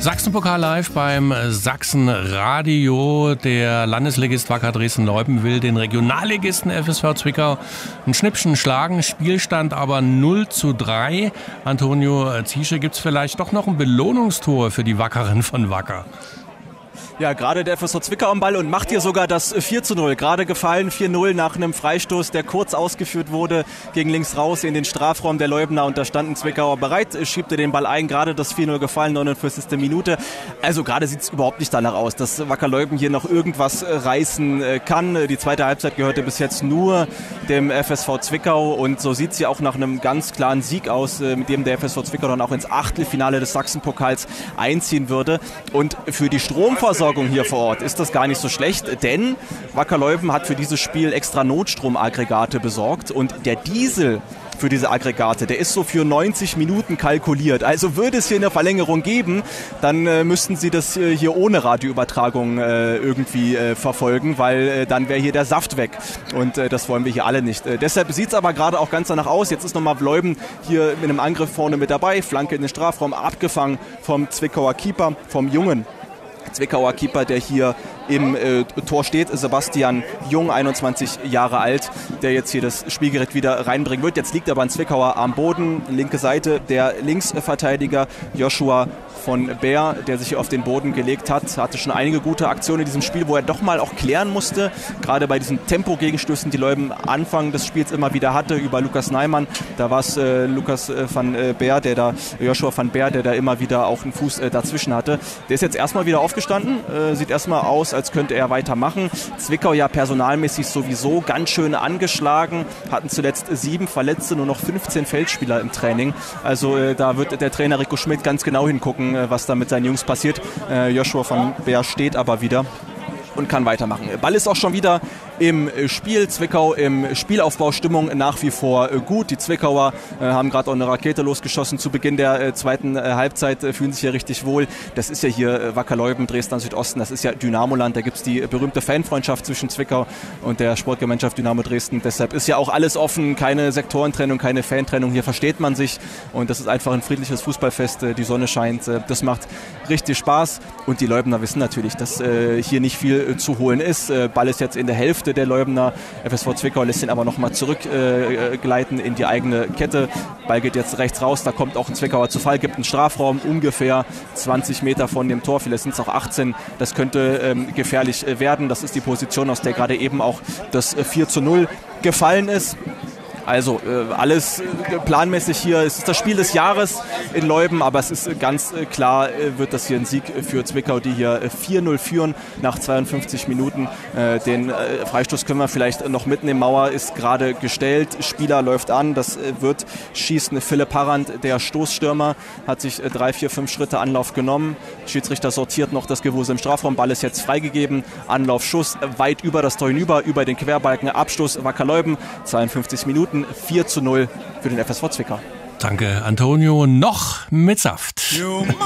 Sachsenpokal live beim Sachsenradio. Der Landesligist Wacker Dresden-Leupden will den Regionalligisten FSV Zwickau ein Schnippchen schlagen. Spielstand aber 0:3. Antonio Ziesche, gibt es vielleicht doch noch ein Belohnungstor für die Wackeren von Wacker? Ja, gerade der FSV Zwickau am Ball und macht hier sogar das 4:0. Gerade gefallen 4:0 nach einem Freistoß, der kurz ausgeführt wurde, gegen links raus in den Strafraum der Leubener. Und da standen Zwickauer bereit, schiebt er den Ball ein. Gerade das 4:0 gefallen, 49. Minute. Also gerade sieht es überhaupt nicht danach aus, dass Wacker Leupden hier noch irgendwas reißen kann. Die zweite Halbzeit gehörte bis jetzt nur dem FSV Zwickau. Und so sieht es ja auch nach einem ganz klaren Sieg aus, mit dem der FSV Zwickau dann auch ins Achtelfinale des Sachsenpokals einziehen würde. Und für die Stromversorgung hier vor Ort ist das gar nicht so schlecht, denn Wacker Leupden hat für dieses Spiel extra Notstromaggregate besorgt und der Diesel für diese Aggregate, der ist so für 90 Minuten kalkuliert. Also würde es hier eine Verlängerung geben, dann müssten sie das hier ohne Radioübertragung irgendwie verfolgen, weil dann wäre hier der Saft weg und das wollen wir hier alle nicht. Deshalb sieht es aber gerade auch ganz danach aus. Jetzt ist nochmal Leupden hier mit einem Angriff vorne mit dabei, Flanke in den Strafraum, abgefangen vom Zwickauer Keeper, vom jungen Zwickauer Keeper, der hier im Tor steht, Sebastian Jung, 21 Jahre alt, der jetzt hier das Spielgerät wieder reinbringen wird. Jetzt liegt aber ein Zwickauer am Boden, linke Seite, der Linksverteidiger Joshua von Bär, der sich hier auf den Boden gelegt hat, hatte schon einige gute Aktionen in diesem Spiel, wo er doch mal auch klären musste, gerade bei diesen Tempo-Gegenstößen, die Leupden Anfang des Spiels immer wieder hatte, über Lukas Neimann. Da war es Joshua van Bär, der da immer wieder auch einen Fuß dazwischen hatte. Der ist jetzt erstmal wieder aufgestanden, sieht erstmal aus, als könnte er weitermachen. Zwickau ja personalmäßig sowieso ganz schön angeschlagen, hatten zuletzt 7 Verletzte, nur noch 15 Feldspieler im Training. Also da wird der Trainer Rico Schmidt ganz genau hingucken, was da mit seinen Jungs passiert. Joshua van Bär steht aber wieder und kann weitermachen. Ball ist auch schon wieder im Spiel. Zwickau im Spielaufbaustimmung nach wie vor gut. Die Zwickauer haben gerade auch eine Rakete losgeschossen zu Beginn der zweiten Halbzeit, fühlen sich hier richtig wohl. Das ist ja hier Wacker Leupden, Dresden Südosten, das ist ja Dynamoland. Da gibt es die berühmte Fanfreundschaft zwischen Zwickau und der Sportgemeinschaft Dynamo Dresden. Deshalb ist ja auch alles offen, keine Sektorentrennung, keine Fantrennung. Hier versteht man sich und das ist einfach ein friedliches Fußballfest. Die Sonne scheint, das macht richtig Spaß. Und die Leupdener wissen natürlich, dass hier nicht viel zu holen ist. Ball ist jetzt in der Hälfte der Leupdener. FSV Zwickau lässt ihn aber nochmal zurückgleiten in die eigene Kette. Ball geht jetzt rechts raus, da kommt auch ein Zwickauer zu Fall, gibt einen Strafraum, ungefähr 20 Meter von dem Tor, vielleicht sind es auch 18. Das könnte gefährlich werden. Das ist die Position, aus der gerade eben auch das 4:0 gefallen ist. Also alles planmäßig hier. Es ist das Spiel des Jahres in Leupden, aber es ist ganz klar, wird das hier ein Sieg für Zwickau, die hier 4:0 führen nach 52 Minuten. Den Freistoß können wir vielleicht noch mitnehmen. Mauer ist gerade gestellt, Spieler läuft an, das wird schießen. Philipp Harrand, der Stoßstürmer, hat sich 3, 4, 5 Schritte Anlauf genommen. Schiedsrichter sortiert noch das Gewusel im Strafraum. Ball ist jetzt freigegeben. Anlauf, Schuss weit über das Tor hinüber, über den Querbalken. Abstoß Wacker Leupden, 52 Minuten. 4:0 für den FSV Zwickau. Danke, Antonio. Noch mit Saft.